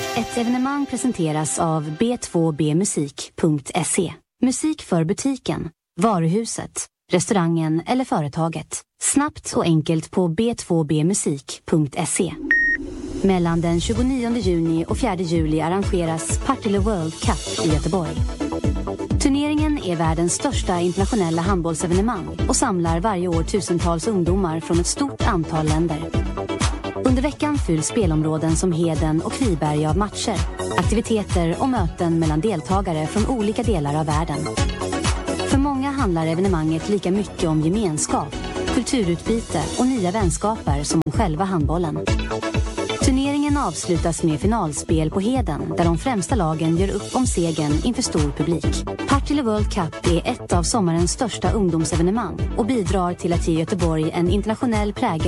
Ett evenemang presenteras av b2bmusik.se. Musik för butiken, varuhuset, restaurangen eller företaget. Snabbt och enkelt på b2bmusik.se. Mellan den 29 juni och 4 juli arrangeras Partille World Cup i Göteborg. Turneringen är världens största internationella handbollsevenemang och samlar varje år tusentals ungdomar från ett stort antal länder. Under veckan fylls spelområden som Heden och Kviberg av matcher, aktiviteter och möten mellan deltagare från olika delar av världen. För många handlar evenemanget lika mycket om gemenskap, kulturutbyte och nya vänskaper som om själva handbollen. Turneringen avslutas med finalspel på Heden där de främsta lagen gör upp om segern inför stor publik. Partille World Cup är ett av sommarens största ungdomsevenemang och bidrar till att ge Göteborg en internationell prägel